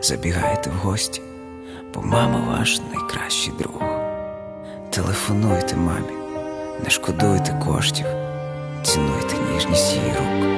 забігайте в гості, бо мама ваш найкращий друг. Телефонуйте мамі, не шкодуйте коштів, цінуйте ніжність її рук.